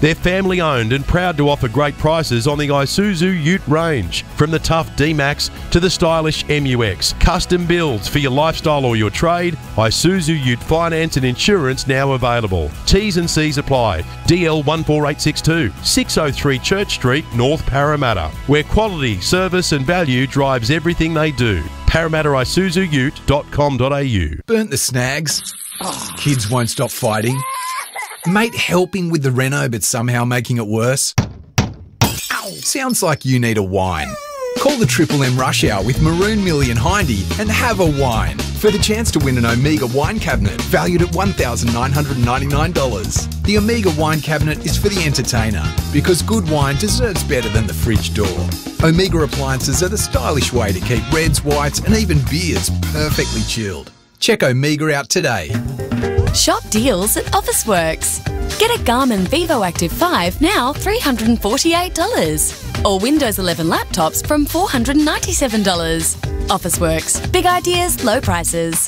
They're family owned and proud to offer great prices on the Isuzu Ute range. From the tough D-Max to the stylish MUX. Custom builds for your lifestyle or your trade. Isuzu Ute finance and insurance now available. T's and C's apply. DL 14862, 603 Church Street, North Parramatta, where quality, service and value drives everything they do. ParramattaIsuzuUte.com.au. Burnt the snags. Kids won't stop fighting. Mate helping with the reno but somehow making it worse. Sounds like you need a wine. Call the Triple M Rush Hour with Maroon Millie and Hindy and have a wine for the chance to win an Omega wine cabinet valued at $1,999. The Omega wine cabinet is for the entertainer because good wine deserves better than the fridge door. Omega appliances are the stylish way to keep reds, whites and even beers perfectly chilled. Check Omega out today. Shop deals at Officeworks. Get a Garmin Vivo Active 5 now $348. Or Windows 11 laptops from $497. Officeworks. Big ideas, low prices.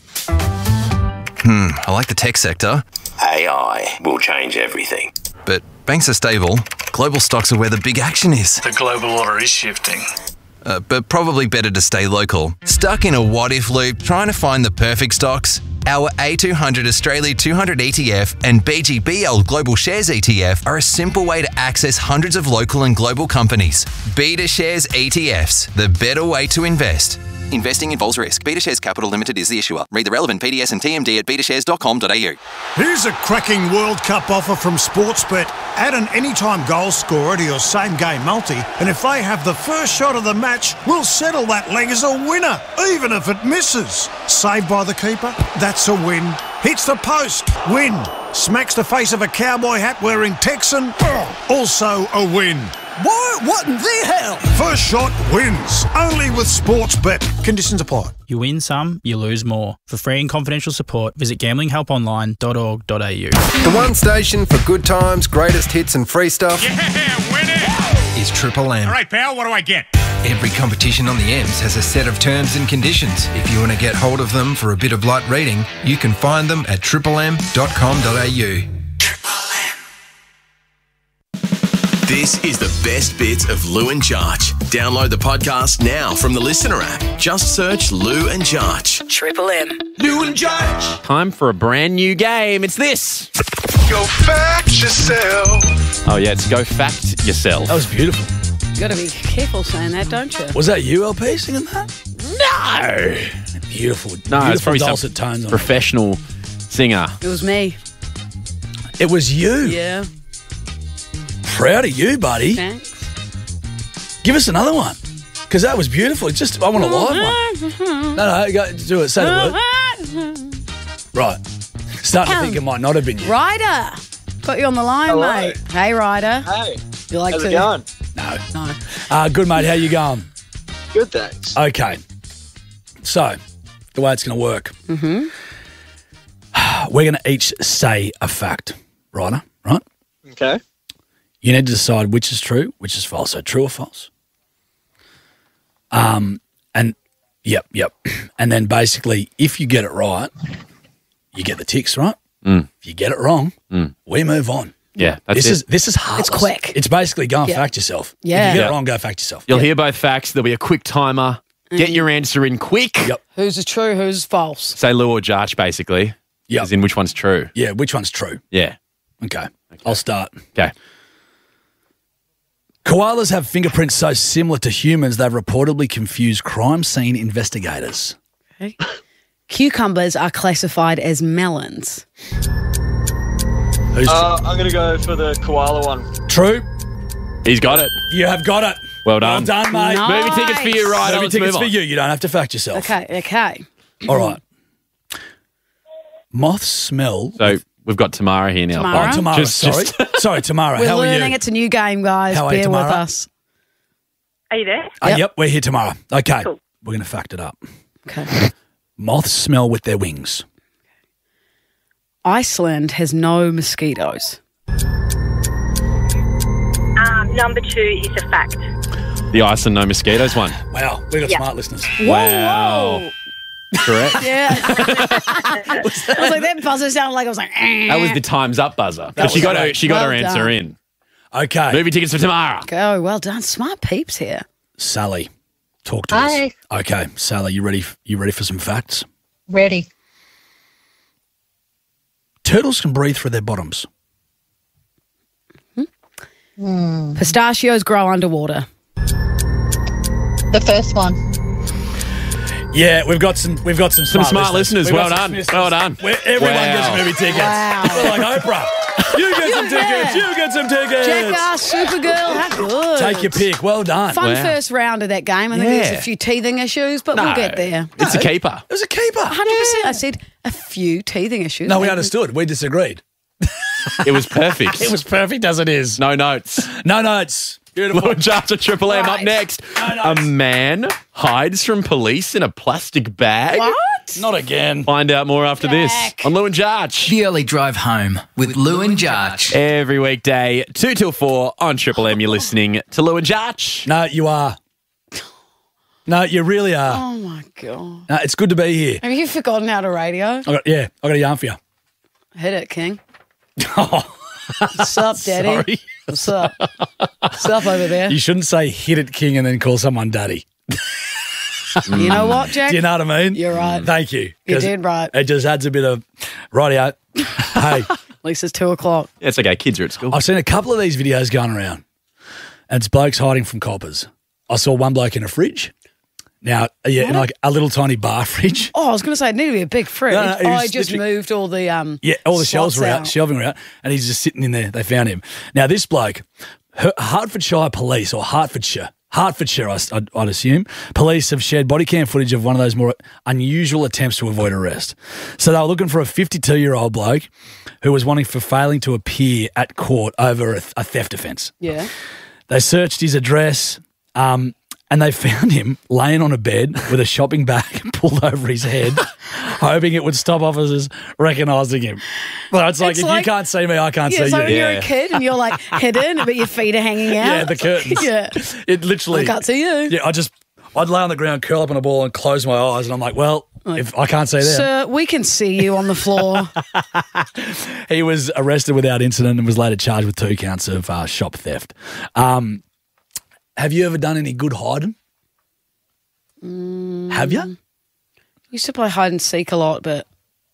I like the tech sector. AI will change everything. But banks are stable. Global stocks are where the big action is. The global order is shifting. But probably better to stay local. Stuck in a what-if loop trying to find the perfect stocks? Our A200 Australia 200 ETF and BGBL Global Shares ETF are a simple way to access hundreds of local and global companies. Beta Shares ETFs, the better way to invest. Investing involves risk. Beta Shares Capital Limited is the issuer. Read the relevant PDS and TMD at betashares.com.au. Here's a cracking World Cup offer from Sportsbet. Add an anytime goal scorer to your same game multi, and if they have the first shot of the match, we'll settle that leg as a winner, even if it misses. Saved by the keeper? That's a win. Hits the post? Win. Smacks the face of a cowboy hat wearing Texan? Also a win. What in the hell? First shot wins. Only with Sportsbet. Conditions apply. You win some, you lose more. For free and confidential support, visit gamblinghelponline.org.au. The one station for good times, greatest hits and free stuff. Yeah, win it! Is Triple M. All right, pal, what do I get? Every competition on the M's has a set of terms and conditions. If you want to get hold of them for a bit of light reading, you can find them at triplem.com.au. This is the best bits of Lou and Jarch. Download the podcast now from the Listener app. Just search Lou and Jarch. Triple M. Lou and Jarch. Time for a brand new game. It's this. Go fact yourself. Oh, yeah, it's Go Fact Yourself. That was beautiful. You got to be careful saying that, don't you? Was that you, LP, singing that? No. Beautiful. No, it's probably dulcet tones. Professional singer. It was me. It was you? Yeah. Proud of you, buddy. Thanks. Give us another one. Because that was beautiful. It's just, I want a live one. No, go, do it. Say the word. Right. Starting to think it might not have been you. Ryder. Got you on the line, Hello. mate. Hey, Ryder. Hey. You like How's to? it going? No. No. Good, mate. How you going? Good, thanks. Okay. So, the way it's going to work. Mm-hmm. We're going to each say a fact. Ryder, right? Okay. You need to decide which is true, which is false. So true or false. And yep. And then basically, if you get it right, you get the ticks, right? Mm. If you get it wrong, we move on. Yeah, This is heartless. It's quick. It's basically go and fact yourself. Yeah. If you get it wrong, go fact yourself. You'll hear both facts. There'll be a quick timer. Get your answer in quick. Yep. Who's is true, who's false? Say Lou or Jarch, basically. Yep. As in which one's true. Yeah, which one's true? Yeah. Okay. I'll start. Okay. Koalas have fingerprints so similar to humans they've reportedly confused crime scene investigators. Okay. Cucumbers are classified as melons. Who's I'm going to go for the koala one. true? He's got it. You have got it. Well done. Well done, mate. Nice. Movie tickets for you, right? Movie Let's tickets move for on. you. You don't have to fact yourself. Okay. All right. Moths smell. So we've got Tamara here now. Tamara? Oh, Tamara, sorry. Sorry, Tamara. We're how are learning. you? It's a new game, guys. How are you, Bear with Tamara? us. Are you there? Yep, we're here tomorrow. Okay. Cool. We're going to fact it up. Okay. Moths smell with their wings. Iceland has no mosquitoes. Number 2 is a fact. The Iceland no mosquitoes one. Wow, we've got Yeah. smart listeners. Wow. Correct. Yeah. I was like, that buzzer sounded like I was like, That was the time's up buzzer. But she got her answer in. Okay. Movie tickets for tomorrow. Oh, well done. Smart peeps here. Sally, talk to us. Okay, Sally, you ready for some facts? Ready. Turtles can breathe through their bottoms. Pistachios grow underwater. The first one. Yeah, we've got some smart listeners. We've Well got done. some Well done. Everyone gets movie tickets. Wow. We're like Oprah. You get some tickets. You get some tickets. Jackass, Supergirl, how good. Take your pick. Well done. Fun first round of that game. I think there's a few teething issues, but we'll get there. It's a keeper. It was a keeper. 100%. I said a few teething issues. No, we understood. We disagreed. It was perfect. It was perfect as it is. No notes. No notes. Beautiful. Lou and Jarch at Triple M. Right. Up next. A man hides from police in a plastic bag. What? Not again. Find out more after this on Lou and Jarch. The Early Drive Home with Lou and Jarch. Every weekday, 2 till 4 on Triple M. You're listening to Lou and Jarch. No, you are. No, you really are. Oh, my God. No, it's good to be here. Have you forgotten how to radio? I got a yarn for you. Hit it, King. What's up, Daddy? Sorry. What's up? What's up over there? You shouldn't say hit it, King, and then call someone daddy. You know what, Jack? Do you know what I mean? You're right. Thank you. You 'Cause did right. It just adds a bit of rightio. Hey, At least it's 2 o'clock. It's okay. Kids are at school. I've seen a couple of these videos going around, and it's blokes hiding from coppers. I saw one bloke in a fridge. Now, in like a little tiny bar fridge. Oh, I was going to say it needed to be a big fridge. No, it was I just literally- moved all the All the shelves were out, out. shelving were out, and he's just sitting in there. They found him. Now, this bloke, Hertfordshire Police, or Hertfordshire, I'd assume, police have shared body cam footage of one of those more unusual attempts to avoid arrest. So they were looking for a 52-year-old bloke who was wanting for failing to appear at court over a theft offence. Yeah. They searched his address, and they found him laying on a bed with a shopping bag pulled over his head, hoping it would stop officers recognising him. Well, it's like, if you can't see me, I can't see so you. when you're a kid and you're like hidden, but your feet are hanging out. Yeah, the curtains. Yeah. It literally. I can't see you. Yeah, I'd lay on the ground, curl up in a ball and close my eyes, and I'm like, well, if I can't see them. Sir, we can see you on the floor. He was arrested without incident and was later charged with 2 counts of shop theft. Have you ever done any good hiding? Have you? Used to play hide and seek a lot, but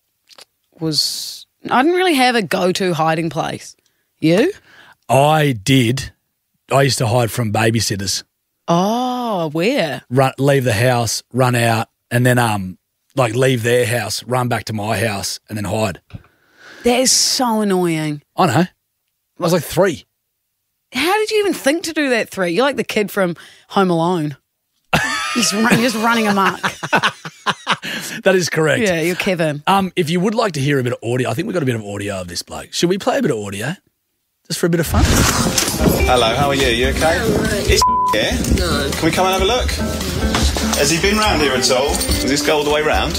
I didn't really have a go-to hiding place. You? I did. I used to hide from babysitters. Oh, where? Leave the house, run out, and then leave their house, run back to my house, and then hide. That is so annoying. I know. I was like 3. How did you even think to do that 3? You're like the kid from Home Alone. Just running amok. That is correct. Yeah, you're Kevin. If you would like to hear a bit of audio, I think we've got a bit of audio of this bloke. Should we play a bit of audio? Just for a bit of fun? Hello, how are you? You okay? Is here? No. Can we come and have a look? Has he been round here at all? Does this go all the way round?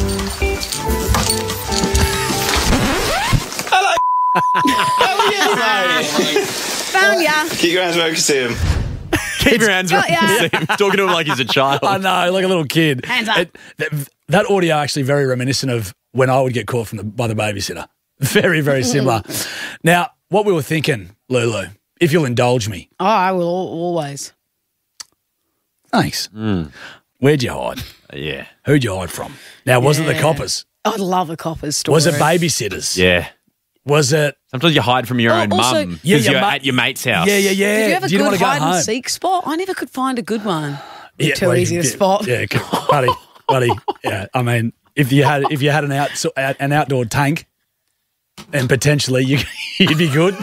Hello. How are you, mate? Found ya. Keep your hands where you can see him. Keep your hands where you can see him. Talking to him like he's a child. I know, like a little kid. Hands up. That audio actually very reminiscent of when I would get caught by the babysitter. Very, very similar. Now, what we were thinking, Lulu, if you'll indulge me. Oh, I will always. Thanks. Where'd you hide? Yeah. Who'd you hide from? Now, was it the coppers? I love a copper's story. Was it babysitters? Yeah. Was it? Sometimes you hide from your own mum because you're at your mate's house. Yeah. Did you have a Do you good want to go hide home? and seek spot? I never could find a good one. Well, easy to spot. Yeah, buddy. Yeah, I mean, if you had an outdoor tank, then potentially you'd be good,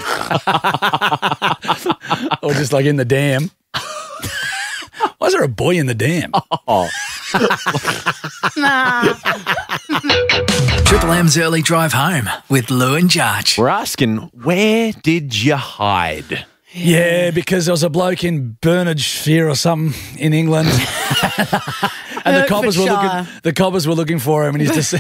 or just like in the dam. Why is there a boy in the dam? Oh. Triple M's Early Drive Home with Lou and Jarch. We're asking, where did you hide? Yeah, because there was a bloke in Bernardshire or something in England, and the coppers were looking for him, and he's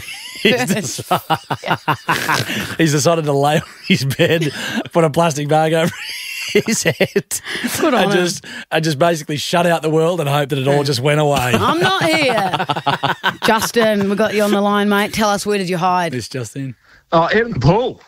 decided to lay on his bed, put a plastic bag over his head, and just basically shut out the world and hope that it all just went away. I'm not here. Justin, we got you on the line, mate. Tell us, where did you hide? It's Justin. Oh, in the pool.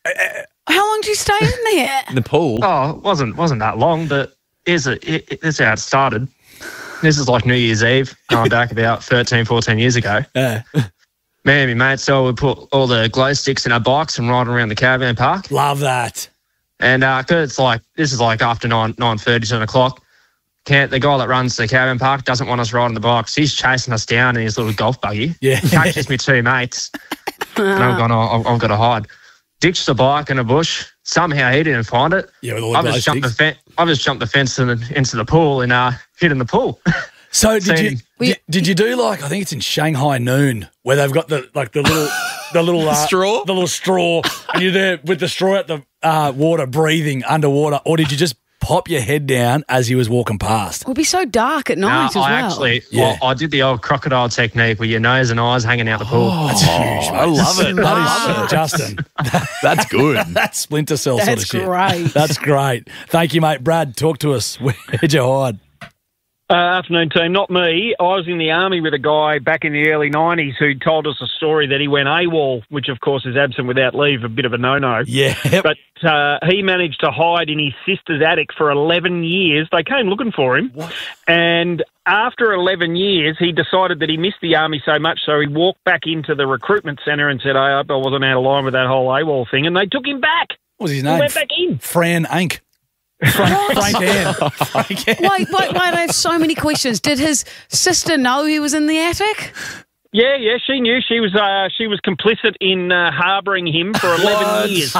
How long did you stay in there? In the pool? Oh, it wasn't that long, but here's how it started. This is like New Year's Eve, going back about 13, 14 years ago. Yeah. Me and my mate, so we put all the glow sticks in our bikes and ride around the caravan park. Love that. And cause this is like after 9:30, 10 o'clock. The guy that runs the caravan park doesn't want us riding the bikes. He's chasing us down in his little golf buggy. Yeah. Catches me 2 mates. And I've got to hide. Ditched the bike in a bush. Somehow he didn't find it. Yeah, with all the I just jumped the fence into the pool and hid in the pool. So did you do like, I think it's in Shanghai Noon, where they've got the little straw, the little straw, and you're there with the straw at the water, breathing underwater, or did you just pop your head down as he was walking past? It would be so dark at night as well. I did the old crocodile technique with your nose and eyes hanging out the pool. That's huge, mate. I love it. That is, Justin. That's good. That's Splinter Cell sort of shit. That's great. That's great. Thank you, mate. Brad, talk to us. Where'd you hide? Afternoon team, not me. I was in the army with a guy back in the early 90s who told us a story that he went AWOL, which of course is absent without leave, a bit of a no-no. Yeah. But he managed to hide in his sister's attic for 11 years. They came looking for him. What? And after 11 years, he decided that he missed the army so much, so he walked back into the recruitment centre and said, I hope I wasn't out of line with that whole AWOL thing. And they took him back. What was his name? He went back in. Fran Ank. Frank Ann. Wait, I have so many questions. Did his sister know he was in the attic? Yeah, she knew. She was complicit in harbouring him for 11 years.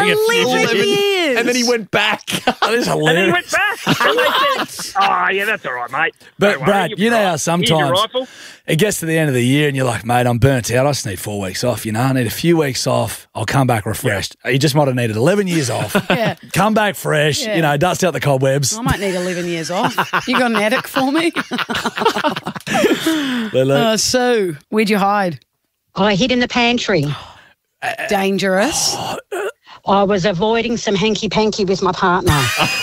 11 years. And then he went back. That is hilarious. And then he went back. And they said, oh, yeah, that's all right, mate. But, Don't Brad, worry, you know how Here's your sometimes rifle. it gets to the end of the year and you're like, mate, I'm burnt out. I just need 4 weeks off. I need a few weeks off. I'll come back refreshed. You just might have needed 11 years off. Yeah. Come back fresh, Yeah. dust out the cobwebs. I might need 11 years off. You got an attic for me? Sue, where'd you hide? I hid in the pantry. Dangerous. I was avoiding some hanky-panky with my partner.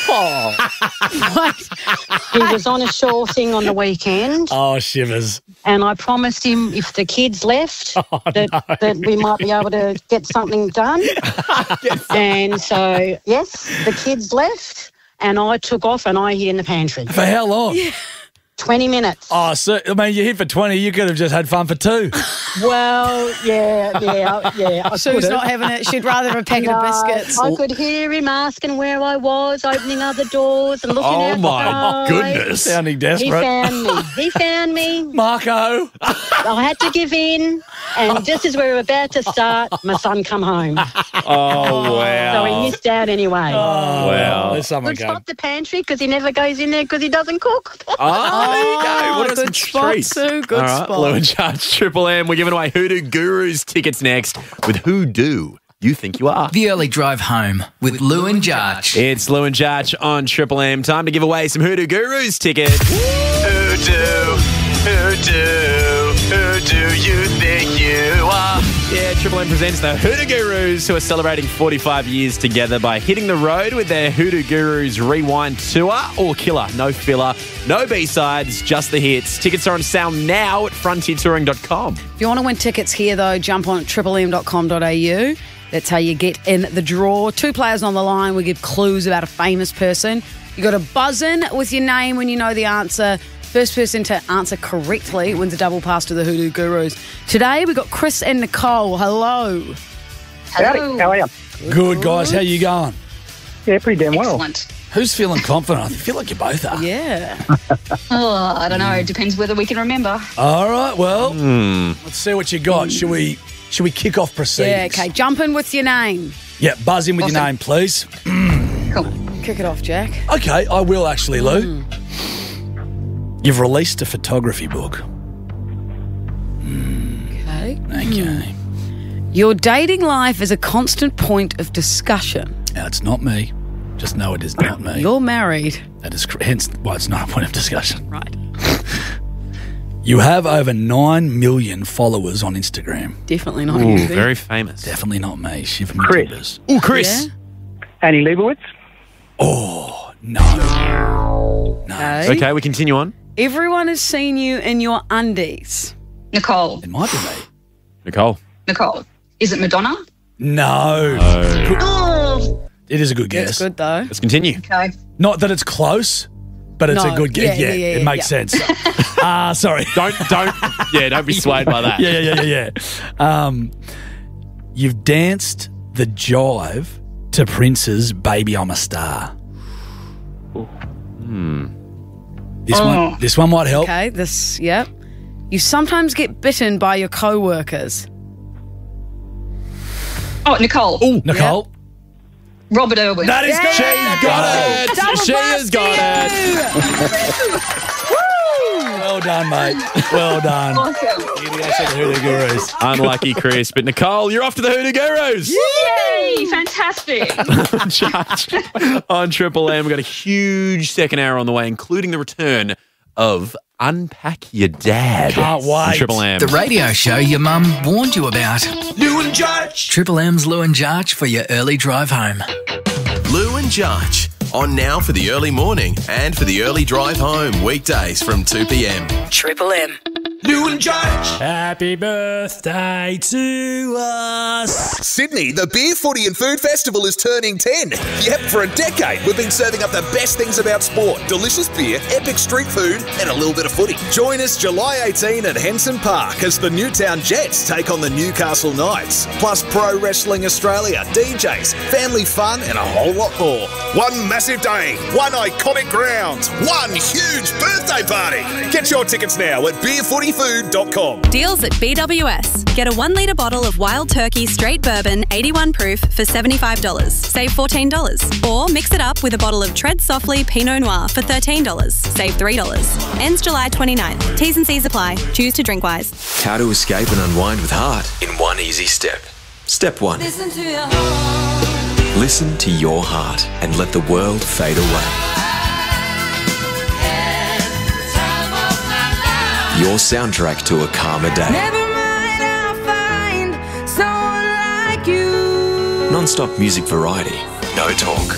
He was on a shore thing on the weekend. Oh, shivers. And I promised him if the kids left that we might be able to get something done. And so, yes, the kids left and I took off and I hid in the pantry. For how long? 20 minutes. Oh, so, you hit for 20. You could have just had fun for 2. Well, yeah. Sue's not having it. She'd rather have a packet of biscuits. I could hear him asking where I was, opening other doors and looking out Oh, my the goodness. Sounding desperate. He found me. Marco. I had to give in. And just as we were about to start, my son come home. Oh, wow. So he missed out anyway. Oh, wow. There's someone Good going. spot the pantry because he never goes in there because he doesn't cook. Oh, there you go. What good a spot, treat. Sue. Good All right, spot. Lou and Charge Triple M. We're giving away Hoodoo Gurus tickets next with Who Do You Think You Are? The early drive home with Lou and Jarch. It's Lou and Jarch on Triple M. Time to give away some Hoodoo Gurus tickets. Who do you think you are? Yeah, Triple M presents the Hoodoo Gurus, who are celebrating 45 years together by hitting the road with their Hoodoo Gurus Rewind Tour. All killer, no filler, no B-sides, just the hits. Tickets are on sale now at frontiertouring.com. If you want to win tickets here, though, jump on triplem.com.au. That's how you get in the draw. 2 players on the line. We give clues about a famous person. You got to buzz in with your name when you know the answer. First person to answer correctly wins a double pass to the Hoodoo Gurus. Today, we've got Chris and Nicole. Hello. Hello. How are you? Good, guys. How you going? Yeah, pretty damn well. Excellent. Who's feeling confident? I feel like you both are. Yeah. Oh, I don't know. It depends whether we can remember. All right, well, let's see what you got. Should we kick off proceedings? Yeah, okay. Jump in with your name. Yeah, buzz in with your name, please. Cool. Kick it off, Jack. Okay, I will actually, Lou. You've released a photography book. Okay. Okay. Your dating life is a constant point of discussion. Now, it's not me. Just know it is not me. You're married. That is hence why it's not a point of discussion. Right. You have over 9 million followers on Instagram. Definitely not Ooh, you. then. very famous. Definitely not me. Shiver me Chris. timbers. Ooh, Chris. Yeah? Annie Leibovitz? Oh, no. Okay. Okay, we continue on. Everyone has seen you in your undies. Nicole. It might be me. Nicole. Nicole. Is it Madonna? No. Oh. It is a good guess. It's good though. Let's continue. Okay. Not that it's close, but it's a No. good guess. Yeah, It makes sense. Sorry. Don't be swayed by that. Yeah. You've danced the jive to Prince's Baby I'm a Star. This one might help. Okay, yep. You sometimes get bitten by your co-workers. Oh, Nicole. Oh, Nicole. Robert Irwin. That is good. She has got it. Well done, mate. Well done. Awesome. Here we go to the Hoodoo Gurus. Unlucky, Chris. But Nicole, you're off to the Hoodoo Gurus. Yay! Fantastic. Charge on Triple M. We've got a huge second hour on the way, including the return of Unpack Your Dad. Can't wait. On Triple M. The radio show your mum warned you about. Lou and Jarch. Triple M's Lou and Jarch for your early drive home. Lou and Jarch. On now for the early morning and for the early drive home. Weekdays from 2 p.m. Triple M. Lou and Jarch. Happy birthday to us. Sydney, the Beer, Footy and Food Festival is turning 10. Yep, for a decade, we've been serving up the best things about sport. Delicious beer, epic street food, and a little bit of footy. Join us July 18 at Henson Park as the Newtown Jets take on the Newcastle Knights. Plus Pro Wrestling Australia, DJs, family fun, and a whole lot more. One massive day, one iconic ground, one huge birthday party. Get your tickets now at beerfootyfood.com. Deals at BWS. Get a 1 litre bottle of Wild Turkey Straight Bourbon 81 proof for $75. Save $14. Or mix it up with a bottle of Tread Softly Pinot Noir for $13. Save $3. Ends July 29th. T's and C's apply. Choose to drink wise. How to escape and unwind with heart in one easy step. Step 1. Listen to your heart. Listen to your heart and let the world fade away. Your soundtrack to a calmer day. Never mind, I'll find someone like you. Non-stop music variety. No talk.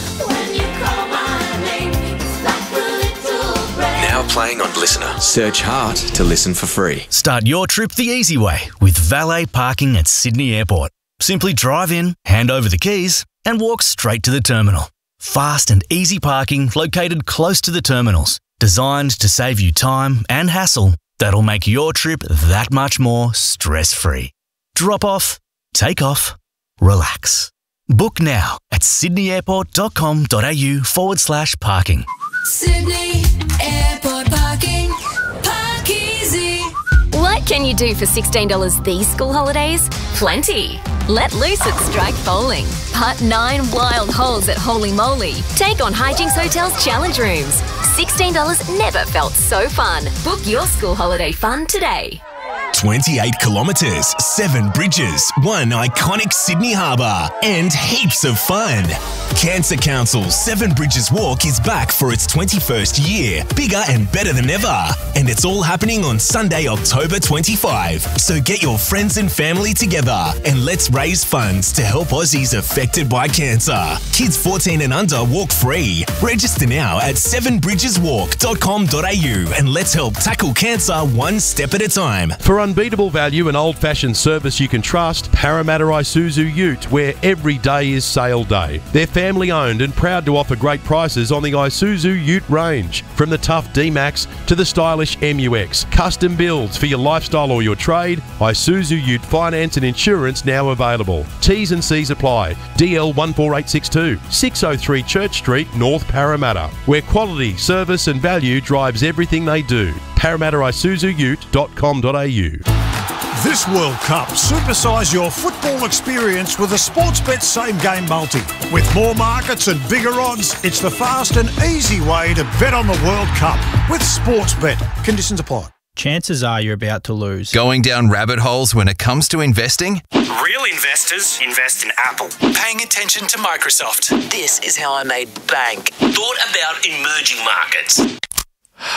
Now playing on Listener. Search Heart to listen for free. Start your trip the easy way with valet parking at Sydney Airport. Simply drive in, hand over the keys, and walk straight to the terminal. Fast and easy parking located close to the terminals. Designed to save you time and hassle. That'll make your trip that much more stress-free. Drop off, take off, relax. Book now at sydneyairport.com.au/parking. Sydney Airport Parking. Park easy. What can you do for $16 these school holidays? Plenty. Let loose at Strike Bowling. Putt 9 wild holes at Holy Moly. Take on Hijinks Hotel's challenge rooms. $16 never felt so fun. Book your school holiday fun today. 28 kilometres, 7 bridges, one iconic Sydney Harbour, and heaps of fun. Cancer Council's 7 Bridges Walk is back for its 21st year, bigger and better than ever. And it's all happening on Sunday, October 25. So get your friends and family together and let's raise funds to help Aussies affected by cancer. Kids 14 and under walk free. Register now at 7bridgeswalk.com.au and let's help tackle cancer one step at a time. For unbeatable value and old-fashioned service you can trust, Parramatta Isuzu Ute, where every day is sale day. They're family-owned and proud to offer great prices on the Isuzu Ute range. From the tough D-Max to the stylish MUX. Custom builds for your lifestyle or your trade. Isuzu Ute finance and insurance now available. T's and C's apply. DL 14862, 603 Church Street, North Parramatta, where quality, service and value drives everything they do. ParramattaIsuzuUte.com.au. This World Cup, supersize your football experience with a Sportsbet same-game multi. With more markets and bigger odds, it's the fast and easy way to bet on the World Cup with Sportsbet. Conditions apply. Chances are you're about to lose. Going down rabbit holes when it comes to investing? Real investors invest in Apple. Paying attention to Microsoft. This is how I made bank. Thought about emerging markets.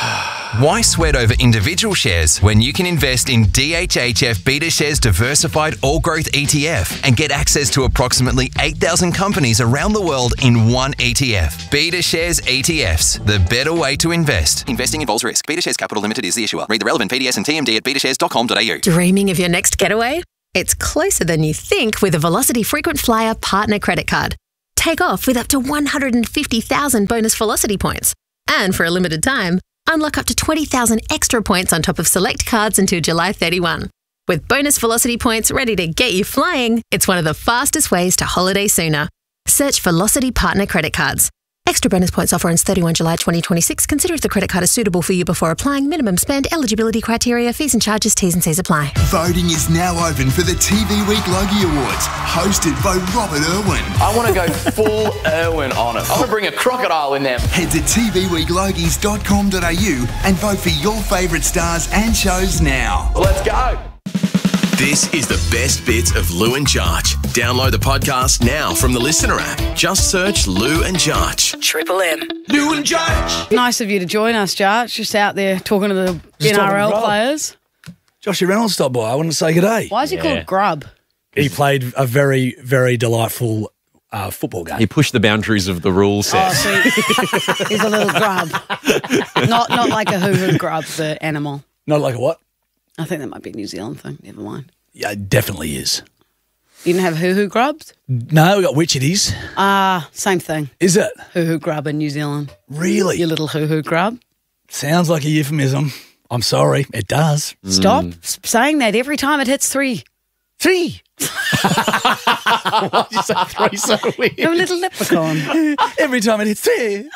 Why sweat over individual shares when you can invest in DHHF BetaShares Diversified All Growth ETF and get access to approximately 8,000 companies around the world in one ETF? BetaShares ETFs, the better way to invest. Investing involves risk. BetaShares Capital Limited is the issuer. Read the relevant PDS and TMD at betashares.com.au. Dreaming of your next getaway? It's closer than you think with a Velocity Frequent Flyer Partner Credit Card. Take off with up to 150,000 bonus Velocity points. And for a limited time, unlock up to 20,000 extra points on top of select cards until July 31. With bonus Velocity points ready to get you flying, it's one of the fastest ways to holiday sooner. Search Velocity Partner Credit Cards. Extra bonus points offer ends 31 July 2026. Consider if the credit card is suitable for you before applying. Minimum spend, eligibility criteria, fees and charges, T's and C's apply. Voting is now open for the TV Week Logie Awards, hosted by Robert Irwin. I want to go full Irwin on it. I want to bring a crocodile in there. Head to tvweeklogies.com.au and vote for your favourite stars and shows now. Let's go. This is the best bits of Lou and Jarch. Download the podcast now from the Listener app. Just search Lou and Jarch. Triple M. Lou and Jarch. Nice of you to join us, Jarch. Just out there talking to the NRL players. Joshie Reynolds stopped by. I wanted to say good day. Why is he called Grub? He played a very, very delightful football game. He pushed the boundaries of the rule set. Oh, see, he's a little grub. Not like a hoo-hoo grub, the animal. Not like a what? I think that might be a New Zealand thing. Never mind. Yeah, it definitely is. You didn't have hoo-hoo grubs? No, we got witchetties. Same thing. Is it? Hoo-hoo grub in New Zealand. Really? You little hoo-hoo grub. Sounds like a euphemism. I'm sorry. It does. Stop saying that every time it hits 3. 3? Why did you say 3 so weird? You're a little leprechaun. Every time it hits 3.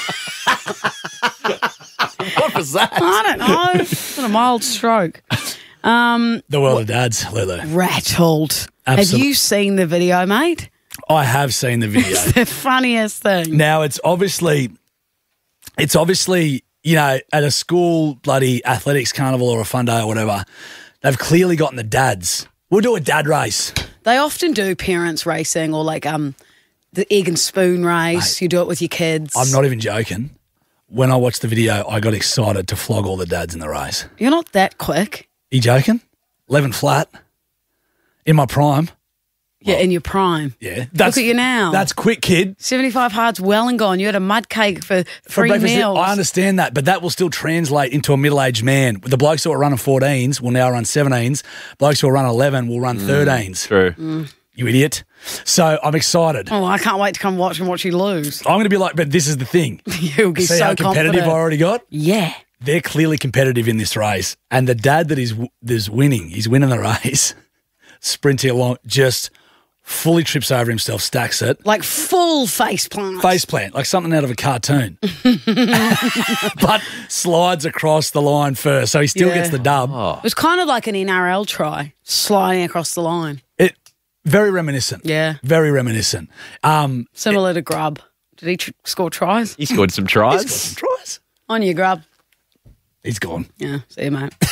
What was that? I don't know. It's a mild stroke. The world of dads, Lulu. Rattled. Absolutely. Have you seen the video, mate? I have seen the video. It's the funniest thing. Now, it's obviously, you know, at a school bloody athletics carnival or a fun day or whatever, they've clearly gotten the dads. We'll do a dad race. They often do parents racing or like the egg and spoon race. You do it with your kids. I'm not even joking. When I watched the video, I got excited to flog all the dads in the race. You're not that quick. You joking? 11 flat. In my prime. Yeah, in your prime. Yeah. Look at you now. That's quick, kid. 75 hard's well and gone. You had a mud cake for 3 breakfast. meals. I understand that, but that will still translate into a middle-aged man. The blokes who are running 14s will now run 17s. Blokes who are running 11 will run 13s. True. You idiot. So I'm excited. Oh, I can't wait to come watch and watch you lose. I'm going to be like, but this is the thing. You'll be See so how competitive confident. I already got? Yeah. They're clearly competitive in this race. And the dad that is winning, he's winning the race, sprinting along, just fully trips over himself, stacks it. Like full face plant. Face plant, like something out of a cartoon. But slides across the line first, so he still gets the dub. It was kind of like an NRL try, sliding across the line. Very reminiscent. Yeah. Very reminiscent. Similar to Grub. Did he score tries? He scored some tries. He's got some tries. On you, Grub. He's gone. Yeah, see you, mate.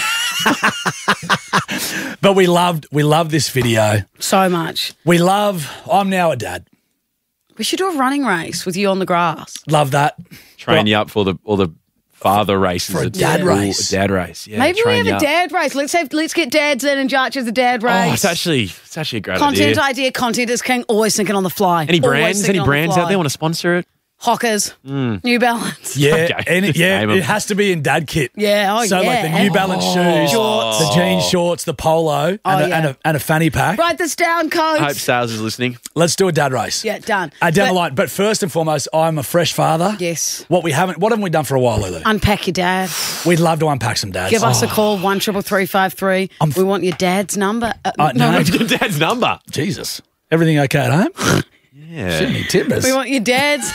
But we loved this video. So much. I'm now a dad. We should do a running race with you on the grass. Love that. Train you up for all the father races. For a dad race. Dad race, yeah. Maybe we train have you a up. dad race. Let's get dads in and Jarch as the dad race. Oh, it's actually a great Content idea. content is king. Always thinking on the fly. Any Always brands thinking on the out fly. there want to sponsor it? Hockers, New Balance. Yeah, Okay. and Name 'em. it has to be in dad kit. Yeah, So like the New Balance shoes, Shorts. the jean shorts, the polo, and a fanny pack. Write this down, coach. I hope Sales is listening. Let's do a dad race. Yeah, done. Down the line. But first and foremost, I'm a fresh father. Yes. What haven't we done for a while, Lulu? Unpack your dad. We'd love to unpack some dads. Give us a call, 13353. We want your dad's number. No. Your dad's number. Jesus. Everything okay at home? Yeah. Shouldn't be timbers. We want your dad's.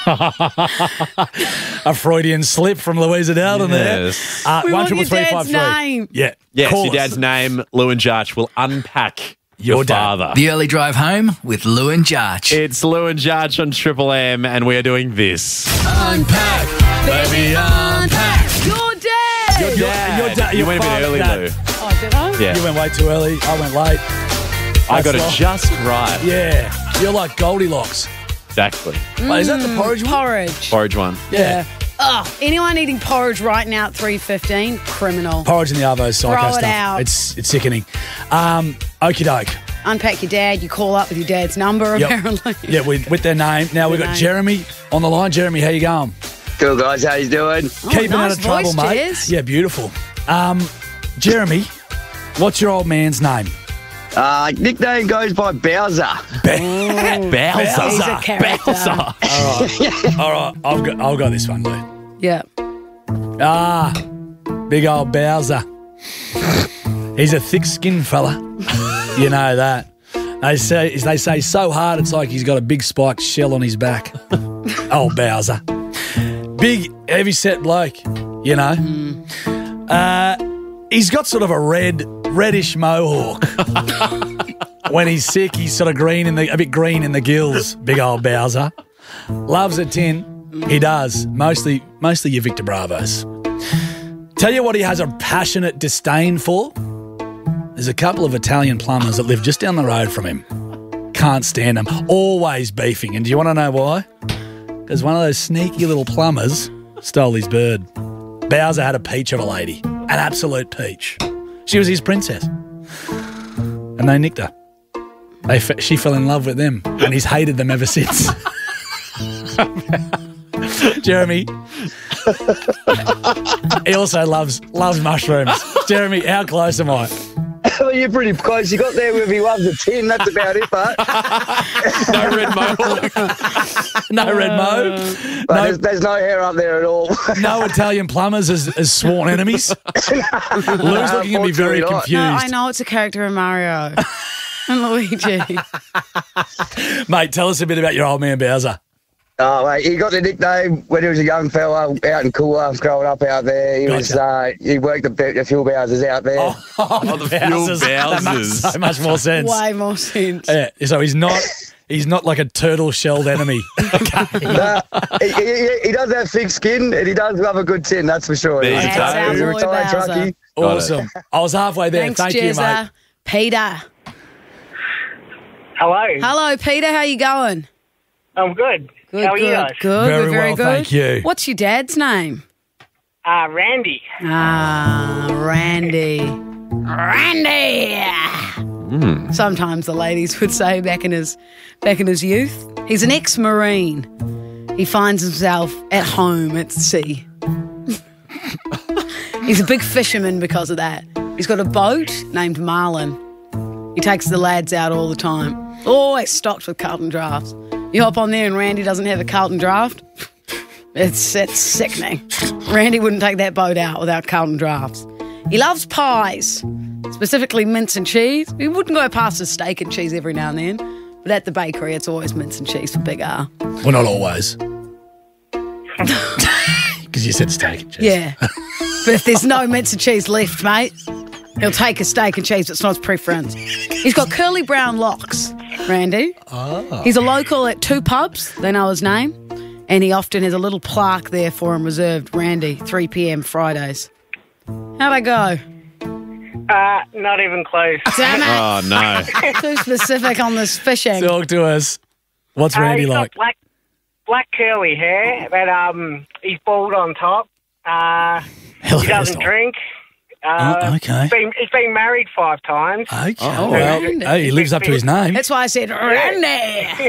A Freudian slip from Louisa Dowden Yes. there. We want your 13353. dad's name. Yeah. Yes, Call your us. dad's name, Lou and Jarch, will unpack your dad. father. The early drive home with Lou and Jarch. It's Lou and Jarch on Triple M, and we are doing this. Unpack, baby, unpack. Your dad. Your dad. You your went a bit father, early, dad. Lou. Oh, did I? Yeah. You went way too early. I went late. I got That's it just right. Yeah. You're like Goldilocks. Exactly. Wait, is that the porridge one? Porridge. Porridge one. Yeah. Oh, anyone eating porridge right now at 3:15? Criminal. Porridge in the arvo is psycho Throw it stuff. out. It's sickening. Okie doke. Unpack your dad. You call up with your dad's number, Yep. apparently. Yeah, with their name. Now we've got name. Jeremy on the line. Jeremy, how you going? Good, guys. How you doing? Keeping out nice of trouble, voice, mate. Jez. Yeah, beautiful. Jeremy, what's your old man's name? Nickname goes by Bowser. Bowser. He's a character. All right, I've got this one, Lou. Yeah. Big old Bowser. He's a thick-skinned fella. You know that. They say so hard it's like he's got a big spiked shell on his back. Old Bowser. Big, heavy-set bloke, you know. He's got sort of a reddish mohawk. When he's sick, he's sort of a bit green in the gills, big old Bowser. Loves a tin. He does. Mostly your Victor Bravos. Tell you what he has a passionate disdain for? There's a couple of Italian plumbers that live just down the road from him. Can't stand them. Always beefing. And do you want to know why? Because one of those sneaky little plumbers stole his bird. Bowser had a peach of a lady. An absolute peach. She was his princess. And they nicked her. She fell in love with them. And he's hated them ever since. Jeremy. He also loves mushrooms. Jeremy, how close am I? Well, you're pretty close. You got there with he loves a tin. That's about it, but No red mohawk. No red mo. there's no hair up there at all. No Italian plumbers as sworn enemies. Lou's looking at me very confused. No, I know it's a character in Mario and Luigi. Mate, tell us a bit about your old man Bowser. Oh, mate, he got the nickname when he was a young fella out in Coolah, growing up out there. He was he worked the fuel Bowsers out there. Oh, the fuel Bowsers. That makes so much more sense. Way more sense. Yeah, so he's not like a turtle-shelled enemy. Nah, he does have thick skin and he does love a good tin, that's for sure. There you He's go. a retired truckie. Awesome. I was halfway there. Thanks, Thank you, mate. Peter. Hello, Peter. How you going? I'm good. Good, How are you good, guys? good. Very We're very well, good. thank you. What's your dad's name? Randy. Randy. Randy. Sometimes the ladies would say back in his youth. He's an ex-Marine. He finds himself at home at sea. He's a big fisherman because of that. He's got a boat named Marlin. He takes the lads out all the time. Always stocked with Carlton drafts. You hop on there and Randy doesn't have a Carlton draft. It's sickening. Randy wouldn't take that boat out without Carlton drafts. He loves pies, specifically mince and cheese. He wouldn't go past a steak and cheese every now and then, but at the bakery it's always mince and cheese for Big R. Well, not always. Because you said steak and cheese. Yeah. But if there's no mince and cheese left, mate, he'll take a steak and cheese. It's not his preference. He's got curly brown locks, Randy. Oh. He's a local at 2 pubs. They know his name. And he often has a little plaque there for him reserved. Randy, 3 p.m. Fridays. How'd I go? Not even close. Damn it. Oh, no. Too specific on this fishing. Talk to us. What's Randy he's like? got black curly hair, but he's bald on top. He doesn't drink. Okay. He's been married 5 times. Okay. Oh, well, hey, he lives up to his name. That's why I said Randy.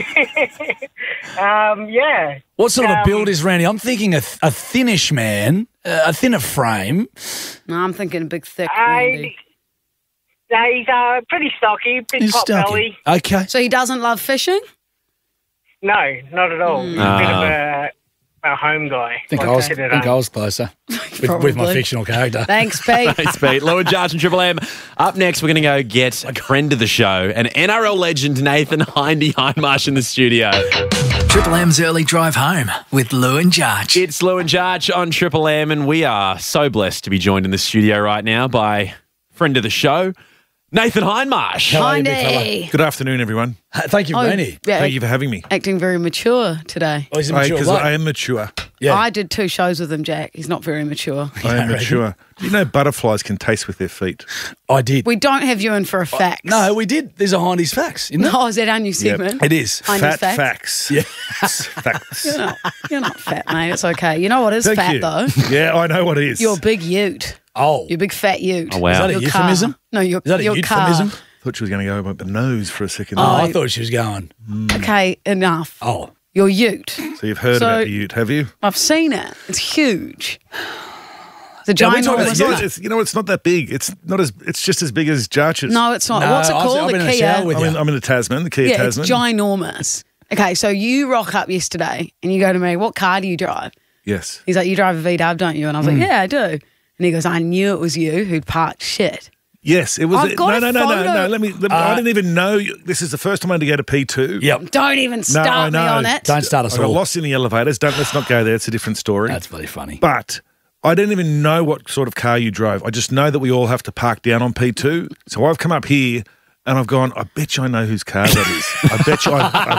Yeah. What sort of a build is Randy? I'm thinking a thinnish man, a thinner frame. No, I'm thinking a big, thick Randy. No, he's pretty stocky, big He's pot stocky. belly. Okay. So he doesn't love fishing? No, not at all. He's a bit of a home guy. I think I was closer with my fictional character. Thanks, Pete. Thanks, Pete. Lou and Jarch and Triple M. Up next, we're going to go get a friend of the show, an NRL legend, Nathan Hindmarsh in the studio. Triple M's early drive home with Lou and Jarch. It's Lou and Jarch on Triple M, and we are so blessed to be joined in the studio right now by friend of the show, Nathan Hindmarsh. How are you, big fella? Good afternoon, everyone. Thank you, Randy. Thank you for having me. Acting very mature today. Oh, is he mature? Because I am mature. Yeah. I did 2 shows with him, Jack. He's not very mature. I am mature. Do you know butterflies can taste with their feet? I did. We don't have you in for a fact. No, we did. There's a Hindy's Facts, isn't it? Oh, is that our new segment? It is. Hindy's Fat Facts? facts. Yeah. Facts. You're not fat, mate. It's okay. You know what is Thank fat, you. though? Yeah, I know what it is. Your big ute. Oh. Your big fat ute. Oh, wow. Is that a Your euphemism? Car. No, your, Is that a your euphemism? car. I thought she was going to go about the nose for a second. Oh, I thought she was going. Okay, enough. Oh. Your ute. So you've heard about the ute, have you? I've seen it. It's huge. It's a Yeah, we're talking ginormous. about It's, it's not that big. It's not as. It's just as big as Jarch's. No, it's not. No, What's it I've called? been The in a shower Kia. with I'm in the Tasman, the Kia Yeah, Tasman. it's ginormous. Okay, so you rock up yesterday and you go to me, what car do you drive? Yes. He's like, you drive a VW, don't you? And I was like, yeah, I do. And he goes, I knew it was you who'd parked shit. Yes, it was. I've got no. a photo. Let me. I didn't even know. This is the first time I had to go to P2. Yep. Don't even start me on it. Don't start us I got all. lost in the elevators. Let's not go there. It's a different story. That's very funny. But I didn't even know what sort of car you drove. I just know that we all have to park down on P2. So I've come up here and I've gone, I bet you I know whose car that is. I bet you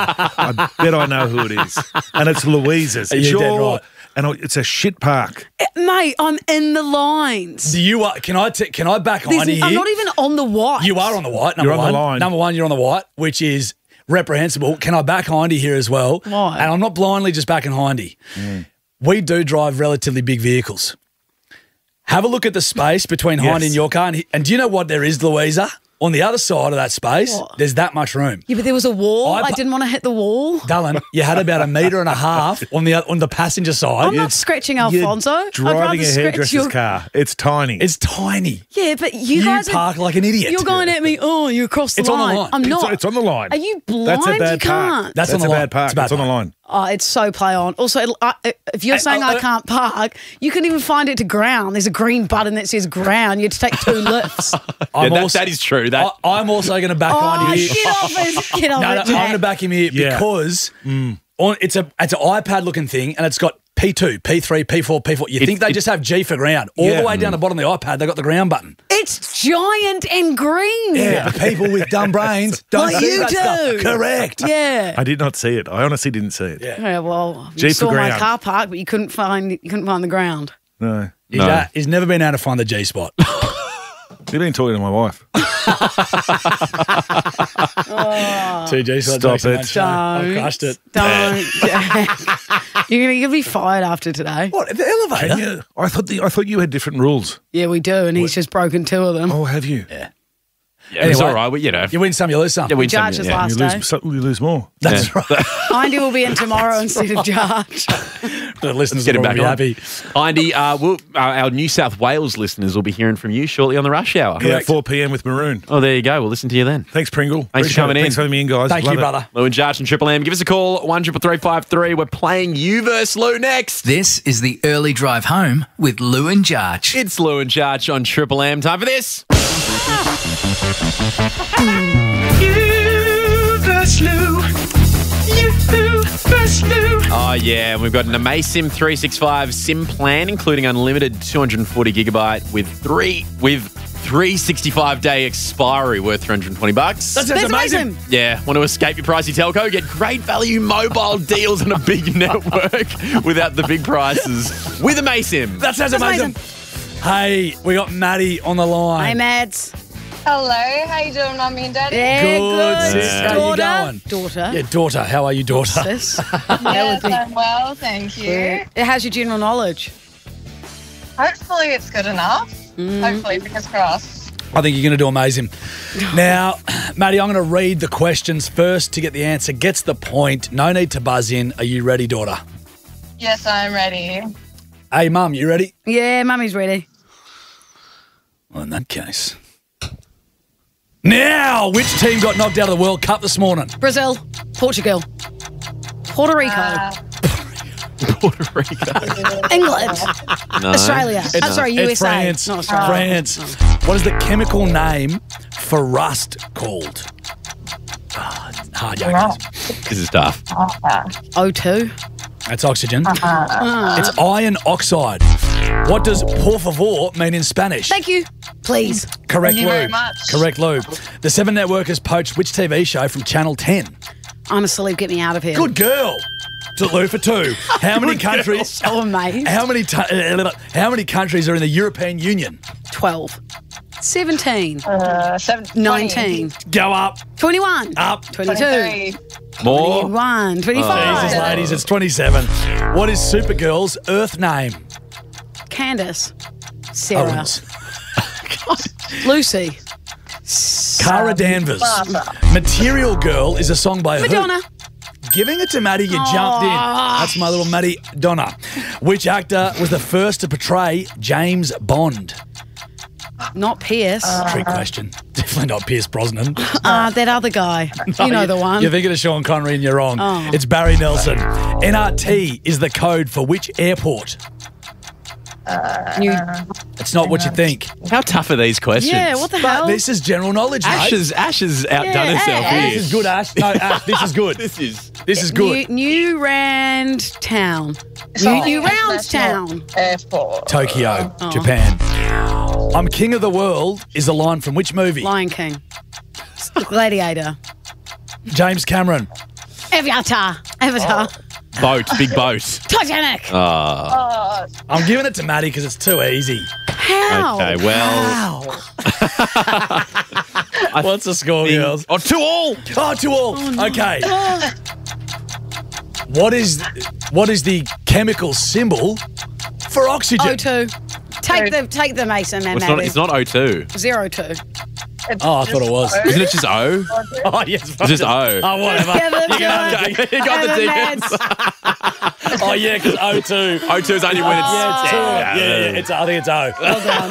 I bet I know who it is. And it's Louisa's. It's You're dead right. And it's a shit park. Mate, I'm in the lines. Do you? Can I back Hindy here? I'm not even on the white. You are on the white. You're on the line. Number one, you're on the white, which is reprehensible. Can I back Hindy here as well? Why? And I'm not blindly just backing Hindy. We do drive relatively big vehicles. Have a look at the space between Yes. Hindy and your car. And do you know what there is, Louisa? On the other side of that space, there's that much room. Yeah, but there was a wall. I didn't want to hit the wall. Dylan, you had about 1.5 meters on the passenger side. I'm not scratching Alfonso. I'd Driving rather a scratch hairdresser's your... car. It's tiny. It's tiny. Yeah, but you guys park like an idiot. You're going at me. Oh, you crossed the It's on line. the line. I'm not. It's on the line. Are you blind? That's a bad you park. can't. That's on a the line. bad park. It's a bad It's on the park. line. Oh, it's so play on. Also, if you're saying I can't park, you can even find it to ground. There's a green button that says ground. You have to take 2 lifts. That is true. I'm also going to back Hindy here. Get off it. Get off No, it, I'm Jack. going to back him here because it's an iPad looking thing and it's got P2, P3, P4, P4. You think they just have G for ground. All the way down the bottom of the iPad, they got the ground button. It's giant and green. Yeah, but people with dumb brains don't Like see you that do. stuff. Correct. Yeah. I did not see it. I honestly didn't see it. Yeah, well, G you for saw my ground. car park, but you couldn't find the ground. No. He's never been able to find the G spot. You've been talking to my wife. 2 G spots. Stop it. I crushed it. Don't. You're going to be fired after today. What, the elevator? Yeah. I thought you had different rules. Yeah, we do, and he's just broken 2 of them. Oh, have you? Yeah. Yeah, it's all right. You win some, you lose some. Yeah, win some, Judge's yeah. last You day. lose some, you lose more. That's right. Hindy will be in tomorrow instead of Judge. The listeners Get will him back be on. happy. Hindy, our New South Wales listeners will be hearing from you shortly on the Rush Hour. Yeah, 4 p.m. with Maroon. Oh, there you go. We'll listen to you then. Thanks, Pringle. Thanks for Appreciate coming it. in. Thanks for having me in, guys. Thank Love you, it. brother. Lou and Jarch and Triple M. Give us a call, 13353. We're playing you versus Lou next. This is the early drive home with Lou and Jarch. It's Lou and Jarch on Triple M. Time for this. Oh, yeah. We've got an AMASIM 365 SIM plan, including unlimited 240 gigabyte with 365-day expiry worth $320. That sounds amazing. Yeah. Want to escape your pricey telco? Get great value mobile deals on a big network without the big prices with AMASIM. That sounds amazing. Hey, we got Maddie on the line. Hey, Mads. Hello, how you doing, Mummy and Daddy? Yeah, good. Sis. How you going? Daughter. Yeah, daughter. How are you, daughter? Sis. Yes, I'm well, thank you. How's your general knowledge? Hopefully it's good enough. Hopefully, fingers crossed. I think you're going to do amazing. Now, Maddie, I'm going to read the questions first to get the answer. Gets the point. No need to buzz in. Are you ready, daughter? Yes, I'm ready. Hey, Mum, you ready? Yeah, Mummy's ready. Well, in that case. Now, which team got knocked out of the World Cup this morning? Brazil, Portugal, Puerto Rico, Puerto Rico. England, No. Australia. I'm sorry, USA. It's France. Not Australia. France. What is the chemical name for rust called? Oh, it's hard, Yankees. This is tough. O2. That's oxygen. It's iron oxide. What does por favor mean in Spanish? Thank you. Please. Correct, Thank you very Lou. much. Correct, Lou. The Seven Network has poached which TV show from Channel 10? I'm asleep. Get me out of here. Good girl. to Lou for 2. How many countries? So amazed. How many countries are in the European Union? 12. 17. 19. Go up. 21. Up. 22. More. 21. 25. Jesus, ladies, it's 27. What is Supergirl's Earth name? Candace. Sarah. Owens. Lucy. Cara Danvers. Material Girl is a song by Madonna. who? Giving it to Maddie, you jumped in. That's my little Maddie Donna. Which actor was the first to portray James Bond? Not Pierce. Trick question. Definitely not Pierce Brosnan. That other guy. You know the one. You're thinking of Sean Connery and you're wrong. Oh. It's Barry Nelson. NRT is the code for which airport? It's not what you think. How tough are these questions? Yeah, what the But hell? this is general knowledge, mate. Ash has outdone herself Ash. here. This is good, Ash. No, Ash, this is good. This is good. New Rand Town. New Roundstown. Airport. Tokyo, Oh. Japan. I'm king of the world is a line from which movie? Lion King. Gladiator. James Cameron. Avatar. Boat, big boat. Titanic. I'm giving it to Maddie because it's too easy. How? Okay, well. What's the score, girls? Oh, 2-all. Oh, 2-all. Okay. What is the chemical symbol for oxygen? O2. Take the Mason man. It's not O2. 02. Oh, I thought it was. Isn't it just O? Oh, yes. It's just O. Oh, whatever. You got the tickets. Oh, yeah, because O2. O2 is only when it's... I think it's O. Well done.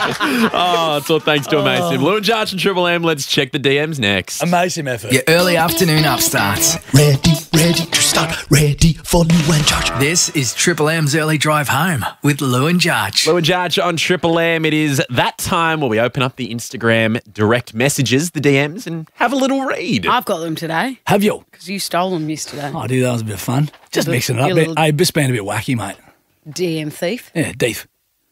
Oh, it's all thanks to Amazing. Lou and Jarch and Triple M. Let's check the DMs next. Amazing effort. Your early afternoon upstarts. Ready to start, ready for Lou and Jarch. This is Triple M's early drive home with Lou and Jarch. Lou and Jarch on Triple M. It is that time where we open up the Instagram direct messages, the DMs, and have a little read. I've got them today. Have you? Because you stole them yesterday. Oh, dude, that was a bit of fun. Just mixing it up. little- Hey, just being a bit wacky, mate. DM thief. Yeah, deep.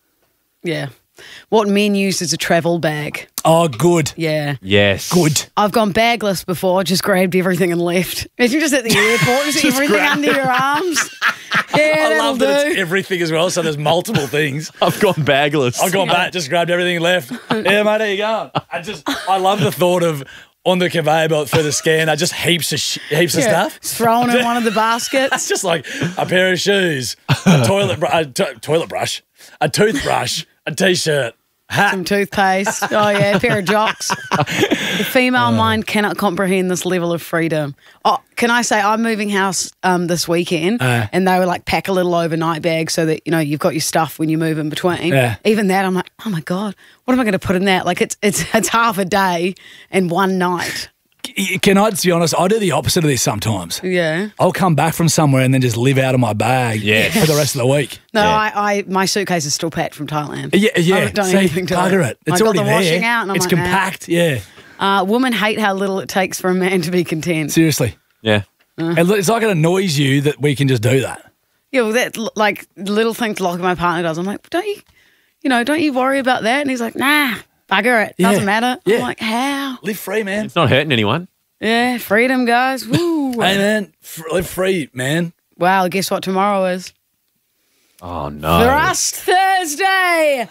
Yeah. What men use as a travel bag. Oh, good. Yeah. Yes. Good. I've gone bagless before, just grabbed everything and left. Imagine just at the airport, just everything under your arms. Yeah, I that'll love that do. it's everything as well, so there's multiple things. I've gone bagless. I've gone back, just grabbed everything and left. Yeah, mate, there you go. I love the thought of on the conveyor belt for the scan, just heaps of stuff. It's thrown in one of the baskets. It's just like a pair of shoes, a toilet brush, a toothbrush, a T-shirt, hat. Some toothpaste. Oh, yeah, a pair of jocks. The female mind cannot comprehend this level of freedom. Oh, can I say, I'm moving house this weekend, and they were like, pack a little overnight bag so that, you've got your stuff when you move in between. Yeah. Even that, I'm like, oh, my God, what am I going to put in that? Like, it's half a day and one night. Can I just be honest? I do the opposite of this sometimes. Yeah. I'll come back from somewhere and then just live out of my bag for the rest of the week. No, my suitcase is still packed from Thailand. Yeah. I haven't done anything to bugger it. It's I got already the there. washing out and I'm it's like, compact. Yeah. Women hate how little it takes for a man to be content. Seriously. Yeah. It's like it annoys you that we can just do that. Yeah, well, that like little things like my partner does. I'm like, don't you worry about that? And he's like, nah, bugger it. Doesn't matter. Yeah. I'm like, how? Live free, man. It's not hurting anyone. Yeah, freedom, guys. Woo. Hey, man, live free, man. Wow, guess what tomorrow is? Oh, no. Thrust Thursday.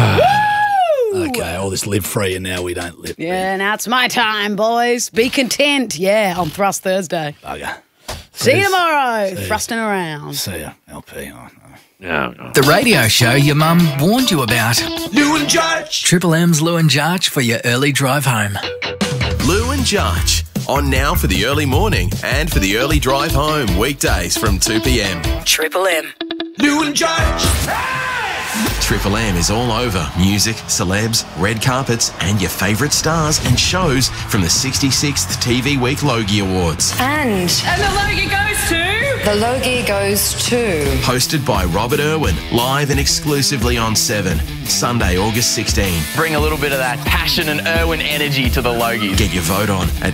Woo! Okay, all this live free and now we don't live. Yeah, now it's my time, boys. Be content. Yeah, on Thrust Thursday. Okay. See you tomorrow. See you. Thrusting around. See ya, LP. Oh, no. The radio show your mum warned you about. Lou and Jarch. Triple M's Lou and Jarch for your early drive home. Lou and Jarch. On now for the early morning and for the early drive home. Weekdays from 2 p.m. Triple M. Lou and Jarch. Triple M is all over music, celebs, red carpets, and your favourite stars and shows from the 66th TV Week Logie Awards. And the Logie goes to... the Logie goes to... Hosted by Robert Irwin, live and exclusively on 7, Sunday, August 16. Bring a little bit of that passion and Irwin energy to the Logies. Get your vote on at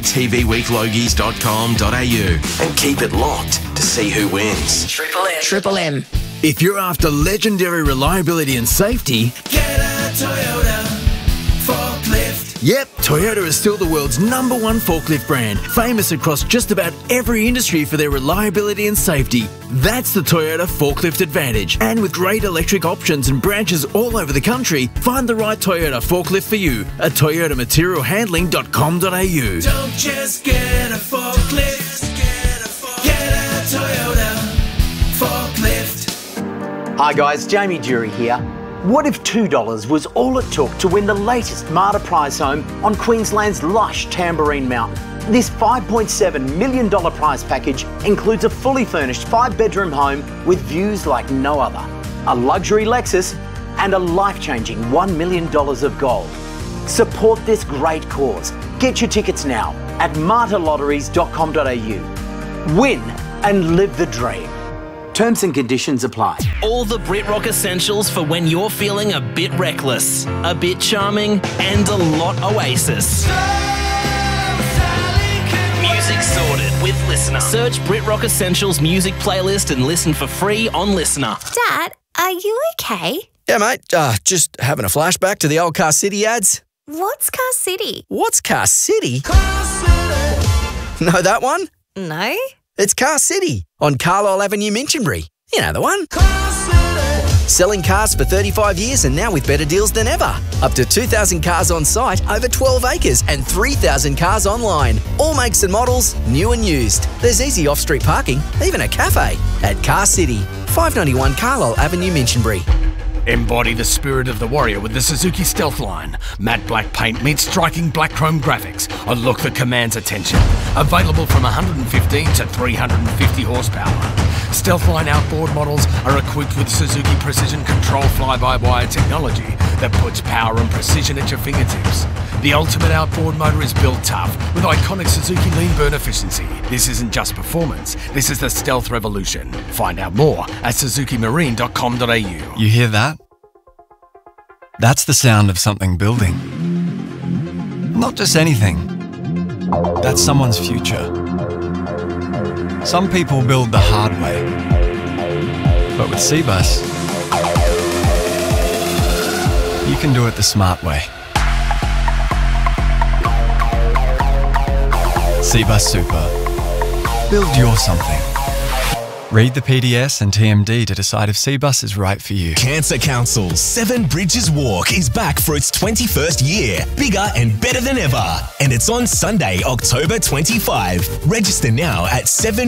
tvweeklogies.com.au and keep it locked to see who wins. Triple M. Triple M. If you're after legendary reliability and safety, Get a Toyota forklift. Yep, Toyota is still the world's #1 forklift brand, famous across just about every industry for their reliability and safety. That's the Toyota Forklift Advantage. And with great electric options and branches all over the country, find the right Toyota forklift for you at toyotamaterialhandling.com.au. Don't just get a forklift, get a Toyota forklift. Hi guys, Jamie Jury here. What if $2 was all it took to win the latest Marta prize home on Queensland's lush Tamborine Mountain? This $5.7 million prize package includes a fully furnished 5-bedroom home with views like no other, a luxury Lexus and a life-changing $1 million of gold. Support this great cause. Get your tickets now at martalotteries.com.au. Win and live the dream. Terms and conditions apply. All the BritRock essentials for when you're feeling a bit reckless, a bit charming, and a lot Oasis. Music sorted with Listener. Search BritRock Essentials music playlist and listen for free on Listener. Dad, are you okay? Yeah, mate. Just having a flashback to the old Car City ads. What's Car City? What's Car City? Know that one? No. It's Car City on Carlisle Avenue, Minchinbury. You know the one. Selling cars for 35 years and now with better deals than ever. Up to 2,000 cars on site, over 12 acres and 3,000 cars online. All makes and models, new and used. There's easy off-street parking, even a cafe at Car City. 591 Carlisle Avenue, Minchinbury. Embody the spirit of the warrior with the Suzuki Stealth line. Matte black paint meets striking black chrome graphics. A look that commands attention. Available from 115 to 350 horsepower. Stealth line outboard models are equipped with Suzuki Precision Control fly-by-wire technology that puts power and precision at your fingertips. The ultimate outboard motor is built tough with iconic Suzuki lean burn efficiency. This isn't just performance, this is the Stealth revolution. Find out more at suzukimarine.com.au. You hear that? That's the sound of something building. Not just anything. That's someone's future. Some people build the hard way. But with Cbus, you can do it the smart way. Cbus Super. Build your something. Read the PDS and TMD to decide if Cbus is right for you. Cancer Council's 7 Bridges Walk is back for its 21st year, bigger and better than ever. And it's on Sunday, October 25. Register now at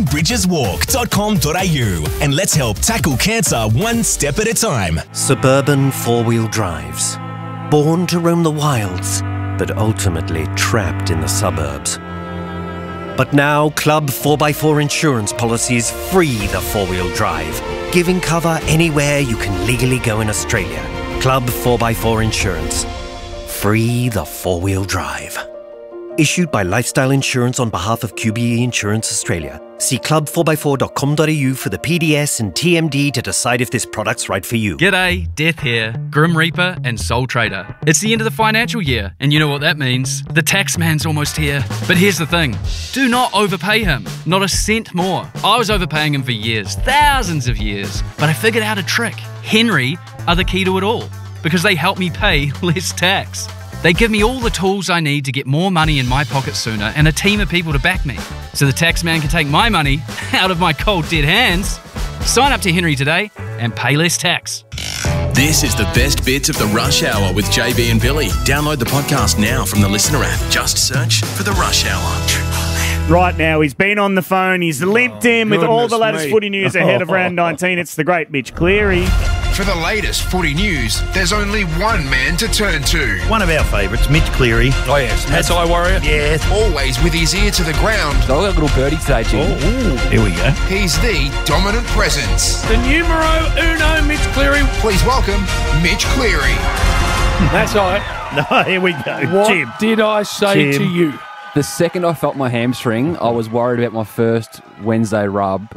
7bridgeswalk.com.au and let's help tackle cancer one step at a time. Suburban four-wheel drives. Born to roam the wilds, but ultimately trapped in the suburbs. But now, Club 4x4 insurance policies free the four-wheel drive, giving cover anywhere you can legally go in Australia. Club 4x4 Insurance. Free the four-wheel drive. Issued by Lifestyle Insurance on behalf of QBE Insurance Australia. See club4x4.com.au for the PDS and TMD to decide if this product's right for you. G'day, Death here, Grim Reaper and Soul Trader. It's the end of the financial year, and you know what that means. The tax man's almost here. But here's the thing, do not overpay him. Not a cent more. I was overpaying him for years, thousands of years, but I figured out a trick. Henry are the key to it all, because they help me pay less tax. They give me all the tools I need to get more money in my pocket sooner and a team of people to back me, so the tax man can take my money out of my cold dead hands. Sign up to Henry today and pay less tax. This is the best bits of the Rush Hour with JB and Billy. Download the podcast now from the Listener app. Just search for the Rush Hour. Right now, he's been on the phone. He's limped in with all the latest footy news ahead of round 19. It's the great Mitch Cleary. For the latest footy news, there's only one man to turn to. One of our favourites, Mitch Cleary. Oh, yes. That's I Warrior. Yes. Always with his ear to the ground. So I've got a little birdie today, Jim. Here we go. He's the dominant presence. The numero uno, Mitch Cleary. Please welcome Mitch Cleary. That's right. No, here we go. What Jim. did I say Jim. to you? The second I felt my hamstring, I was worried about my first Wednesday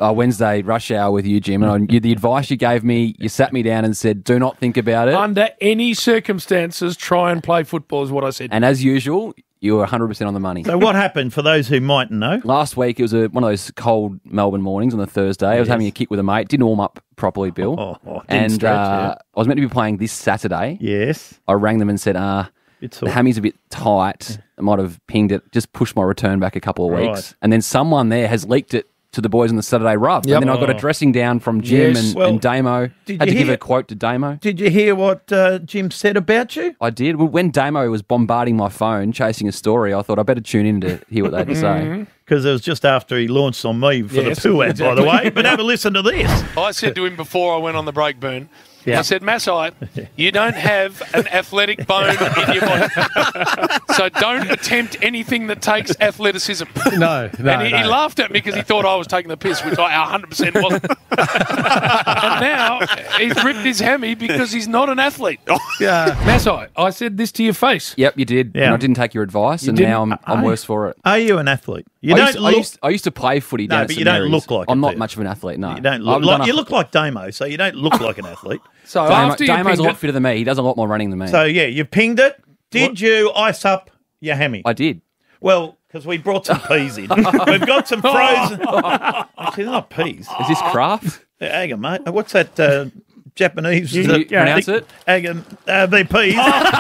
rush hour with you, Jim. And the advice you gave me, you sat me down and said, do not think about it. Under any circumstances, try and play football is what I said. And as usual, you were 100% on the money. So what happened, for those who mightn't know? Last week, it was one of those cold Melbourne mornings on the Thursday. I was having a kick with a mate. Didn't warm up properly, Bill. Didn't stretch, I was meant to be playing this Saturday. Yes. I rang them and said, sore. hammies a bit tight. I might have pinged it, just pushed my return back a couple of weeks. Right. And then someone there has leaked it to the boys on the Saturday Rub. Yep. And then I got a dressing down from Jim and Damo. did Had you to give hear- a quote to Damo. Did you hear what Jim said about you? I did. Well, when Damo was bombarding my phone, chasing a story, I thought I better tune in to hear what they had to say. Because it was just after he launched on me for Yes, the poo ad, by the exactly. way. But have a listen to this. I said to him before I went on the break, Burn, Yeah. I said, Masai, you don't have an athletic bone in your body. So don't attempt anything that takes athleticism. No. And he laughed at me because he thought I was taking the piss, which I 100% wasn't. And now he's ripped his hammy because he's not an athlete. Yeah. Masai, I said this to your face. Yep, you did. Yeah. And I didn't take your advice, You and didn't? now I'm worse for it. Are you an athlete? You I don't used to, look. I used to play footy No, down at but St you don't Mary's. look like I'm it, not do you? much of an athlete, no. You don't I've look done like a- you look like Damo, so you don't look like an athlete. So Damo, after you Damo's pinged a lot it, fitter than me. He does a lot more running than me. So yeah, you pinged it. Did you ice up your hammy? I did. Well, because we brought some peas in. We've got some frozen. Actually, they're not peas. Is this craft? Hang on, mate. What's that Japanese? You pronounce it? Hang on. They're peas.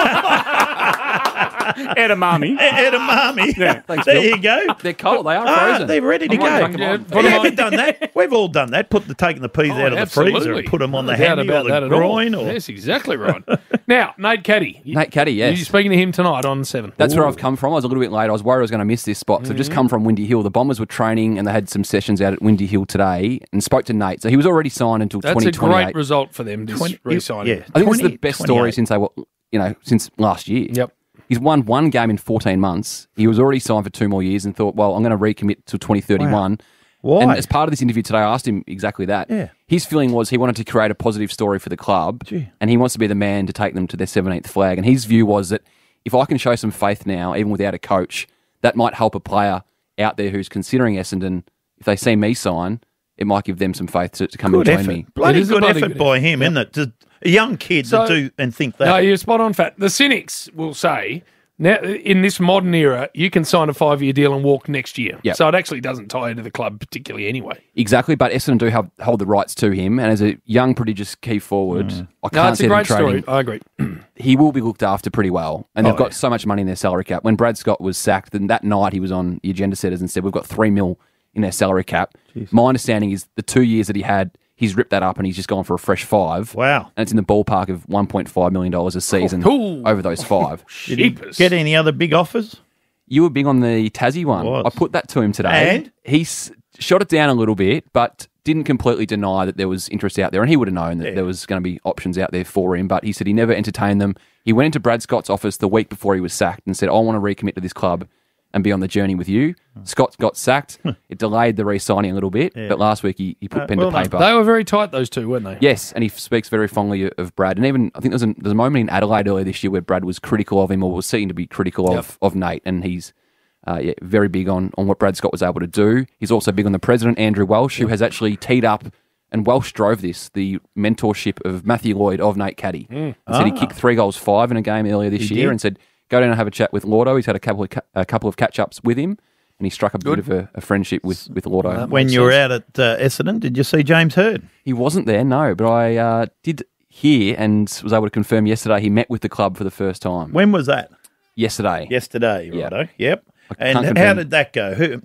Edamame. Edamame. Yeah, thanks, there Bill. you go. They're cold. They are frozen. They're ready to I'm not go. drinking them. Put 'em Have on. you done that? We've all done that. Taking the peas out of the freezer absolutely. and put them on the No doubt hammy or about the that at all. groin. Or Yes, exactly right. Now, Nate Caddy. Nate Caddy, yes. You're speaking to him tonight on 7. That's where I've come from. I was a little bit late. I was worried I was going to miss this spot because I've just come from Windy Hill. The Bombers were training and they had some sessions out at Windy Hill today and spoke to Nate. So he was already signed until That's a 2028. great result for them, this re-signing. yeah. I think this is the best 28. story since they were, since last year. Yep. He's won one game in 14 months. He was already signed for 2 more years and thought, well, I'm going to recommit to 2031. Why? And as part of this interview today, I asked him exactly that. Yeah. His feeling was he wanted to create a positive story for the club and he wants to be the man to take them to their 17th flag. And his view was that if I can show some faith now, even without a coach, that might help a player out there who's considering Essendon. If they see me sign, it might give them some faith to come Good and join effort. me. Bloody It is a good bloody effort good by effort. him, isn't it? To a young kid So- to do and think that. No, you're spot on, Fat. The cynics will say, now in this modern era, you can sign a 5-year deal and walk next year. Yep. So it actually doesn't tie into the club particularly anyway. Exactly, but Essendon do hold the rights to him, and as a young, prodigious key forward, I No, can't it's see a them great trading. story. I agree. He will be looked after pretty well, and they've Oh, got yeah. so much money in their salary cap. When Brad Scott was sacked, then that night he was on the agenda setters and said, "We've got $3 million in their salary cap." My understanding is the 2 years that he had, he's ripped that up and he's just gone for a fresh 5. Wow. And it's in the ballpark of $1.5 million a season Ooh. over those 5. Did he get any other big offers? You were big on the Tassie one. Was. I put that to him today. And? He shot it down a little bit, but didn't completely deny that there was interest out there. And he would have known that there was going to be options out there for him, but he said he never entertained them. He went into Brad Scott's office the week before he was sacked and said, I want to recommit to this club and be on the journey with you. Scott got sacked. It delayed the re-signing a little bit, but last week he put pen well to done. paper. They were very tight, those two, weren't they? Yes, and he speaks very fondly of Brad. And even, I think there's a moment in Adelaide earlier this year where Brad was critical of him or was seen to be critical of Nate, and he's very big on what Brad Scott was able to do. He's also big on the president, Andrew Welsh, who has actually teed up, and Welsh drove this, the mentorship of Matthew Lloyd of Nate Caddy. And said he kicked 3 goals 5 in a game earlier this year did? and said, go down and have a chat with Lordo. He's had a couple of catch-ups with him, and he struck a bit of a friendship with Lordo. When you were out at Essendon, did you see James Hird? He wasn't there, no, but I did hear and was able to confirm yesterday he met with the club for the first time. When was that? Yesterday. Yesterday, Yeah. righto. Yep. can't And how confirm. did that go? Who?